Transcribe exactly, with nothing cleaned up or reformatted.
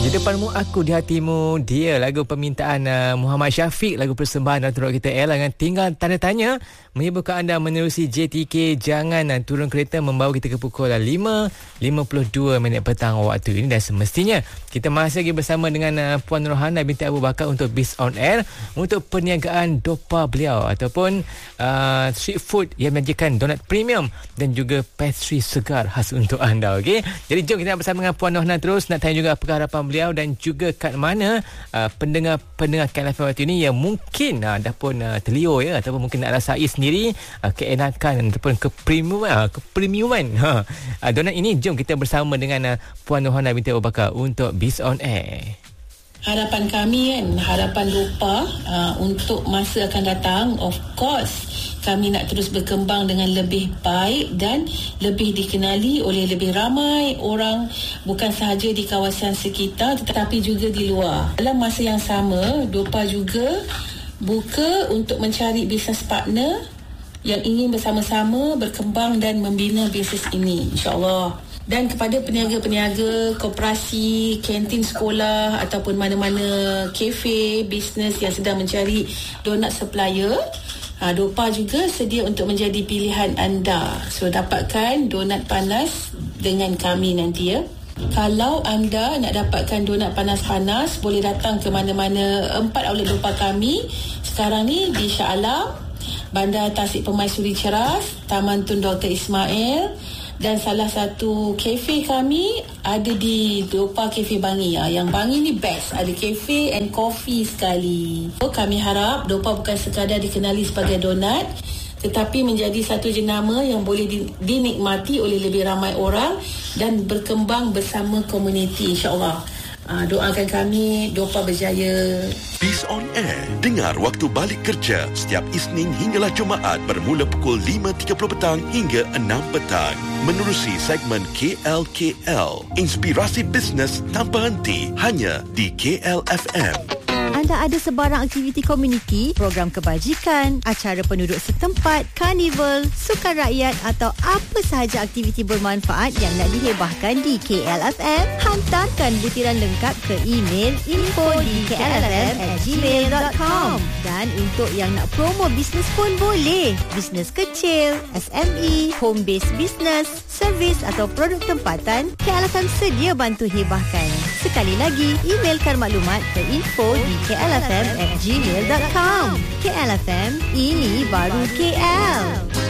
Di depanmu aku, di hatimu, dia lagu permintaan uh, Muhammad Syafiq, lagu persembahan Datuk Kita Ella dengan tinggal tanda tanya, menyebutkan anda menerusi J T K. Jangan uh, turun kereta, membawa kita ke pukul lima lima puluh dua minit petang waktu ini, dan semestinya kita masih lagi bersama dengan uh, Puan Rohana binti Abu Bakar untuk Biz On Air untuk perniagaan dopa beliau ataupun uh, street food yang menyajikan donat premium dan juga pastry segar khas untuk anda. Okey, jadi jom kita bersama dengan Puan Rohana terus nak tanya juga apakah harapan beliau dan juga kat mana uh, pendengar-pendengar K L F M waktu ini yang mungkin uh, dah pun uh, terliur ya, ataupun mungkin nak rasai sendiri uh, keenakan ataupun kepremiuman uh, kepremiuman ha. uh, donat ini. Jom kita bersama dengan uh, Puan Rohana binti Abu Bakar untuk Biz On Air. Harapan kami kan, harapan dopa uh, untuk masa akan datang, of course kami nak terus berkembang dengan lebih baik dan lebih dikenali oleh lebih ramai orang, bukan sahaja di kawasan sekitar tetapi juga di luar. Dalam masa yang sama, dopa juga buka untuk mencari business partner yang ingin bersama-sama berkembang dan membina bisnes ini, insyaAllah. Dan kepada peniaga-peniaga, koperasi, kantin sekolah ataupun mana-mana kafe, bisnes yang sedang mencari donat supplier, ha, Dopa juga sedia untuk menjadi pilihan anda. So, dapatkan donat panas dengan kami nanti ya. Kalau anda nak dapatkan donat panas-panas, boleh datang ke mana-mana empat outlet Dopa kami. Sekarang ni di Shah Alam, Bandar Tasik Permaisuri Ceras, Taman Tun Doktor Ismail, dan salah satu kafe kami ada di Dopa Cafe Bangi. Ha, yang Bangi ni best, ada kafe and coffee sekali. So, kami harap Dopa bukan sekadar dikenali sebagai donat, tetapi menjadi satu jenama yang boleh dinikmati oleh lebih ramai orang dan berkembang bersama komuniti, insyaAllah. Ha, doakan kami Dopa berjaya. Biz On Air, dengar waktu balik kerja setiap Isnin hinggalah Jumaat bermula pukul lima tiga puluh petang hingga enam petang. Menerusi segmen K L K L, inspirasi bisnes tanpa henti, hanya di K L F M. Anda ada sebarang aktiviti komuniti, program kebajikan, acara penduduk setempat, karnival, sukan rakyat atau apa sahaja aktiviti bermanfaat yang nak dihebahkan di K L F M? Hantarkan butiran lengkap ke email info di k l f m at gmail dot com. Dan untuk yang nak promo bisnes pun boleh. Bisnes kecil, S M E, home based business, servis atau produk tempatan, K L F M sedia bantu hebahkan. Sekali lagi, emailkan maklumat ke info di k l f m at gmail dot com. K L F M, ini baru K L.